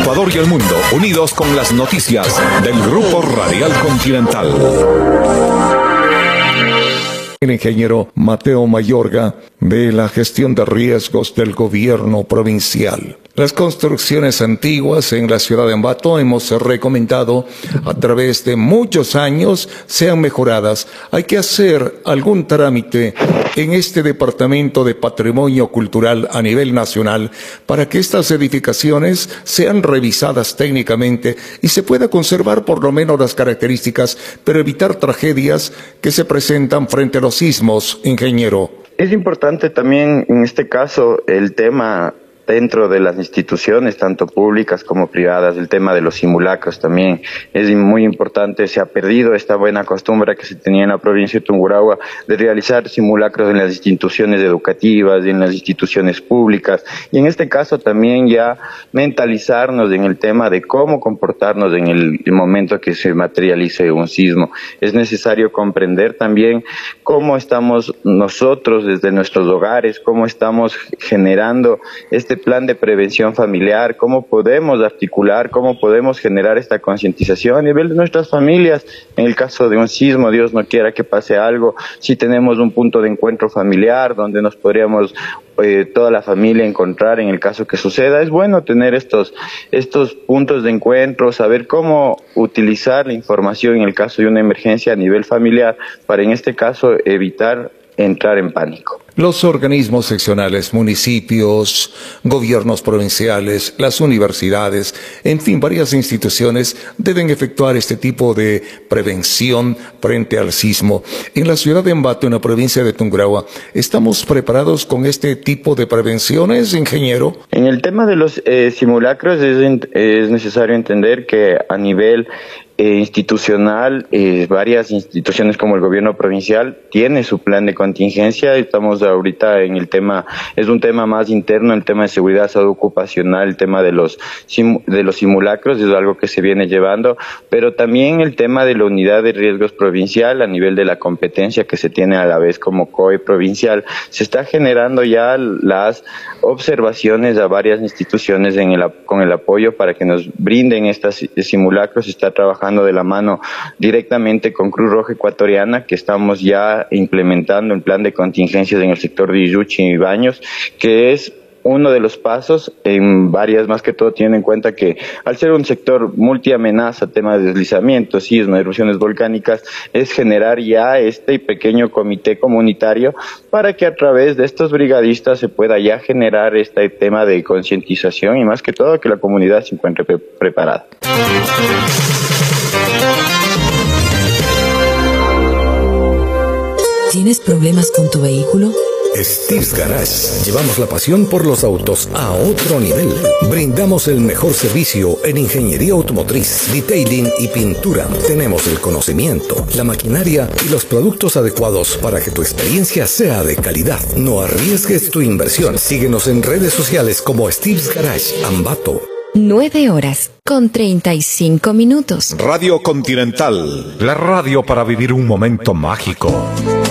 Ecuador y el mundo, unidos con las noticias del Grupo Radial Continental. El ingeniero Mateo Mayorga de la gestión de riesgos del gobierno provincial. Las construcciones antiguas en la ciudad de Ambato hemos recomendado a través de muchos años sean mejoradas. Hay que hacer algún trámite en este Departamento de Patrimonio Cultural a nivel nacional para que estas edificaciones sean revisadas técnicamente y se pueda conservar por lo menos las características, pero evitar tragedias que se presentan frente a los sismos, ingeniero. Es importante también en este caso el tema dentro de las instituciones, tanto públicas como privadas, el tema de los simulacros también es muy importante. Se ha perdido esta buena costumbre que se tenía en la provincia de Tungurahua de realizar simulacros en las instituciones educativas y en las instituciones públicas, y en este caso también ya mentalizarnos en el tema de cómo comportarnos en el momento que se materialice un sismo. Es necesario comprender también cómo estamos nosotros desde nuestros hogares, cómo estamos generando este plan de prevención familiar, cómo podemos articular, cómo podemos generar esta concientización a nivel de nuestras familias. En el caso de un sismo, Dios no quiera que pase algo, si tenemos un punto de encuentro familiar donde nos podríamos toda la familia encontrar en el caso que suceda, es bueno tener estos puntos de encuentro, saber cómo utilizar la información en el caso de una emergencia a nivel familiar para en este caso evitar entrar en pánico. Los organismos seccionales, municipios, gobiernos provinciales, las universidades, en fin, varias instituciones deben efectuar este tipo de prevención frente al sismo. En la ciudad de Ambato, en la provincia de Tungurahua, ¿estamos preparados con este tipo de prevenciones, ingeniero? En el tema de los simulacros es necesario entender que a nivel institucional, varias instituciones como el gobierno provincial tiene su plan de contingencia. Estamos ahorita en el tema, es un tema más interno, el tema de seguridad, salud ocupacional, el tema de los simulacros es algo que se viene llevando, pero también el tema de la unidad de riesgos provincial a nivel de la competencia que se tiene a la vez como COE provincial. Se está generando ya las observaciones a varias instituciones con el apoyo para que nos brinden estos simulacros. Se está trabajando de la mano directamente con Cruz Roja Ecuatoriana, que estamos ya implementando un plan de contingencias en el sector de Iyuchi y Baños, que es uno de los pasos en varias, más que todo teniendo en cuenta que al ser un sector multiamenaza, tema de deslizamientos, sismos, erupciones volcánicas, es generar ya este pequeño comité comunitario para que a través de estos brigadistas se pueda ya generar este tema de concientización y más que todo que la comunidad se encuentre preparada. ¿Tienes problemas con tu vehículo? Steve's Garage. Llevamos la pasión por los autos a otro nivel. Brindamos el mejor servicio en ingeniería automotriz, detailing y pintura. Tenemos el conocimiento, la maquinaria y los productos adecuados para que tu experiencia sea de calidad. No arriesgues tu inversión. Síguenos en redes sociales como Steve's Garage Ambato. 9:35. Radio Continental, la radio para vivir un momento mágico.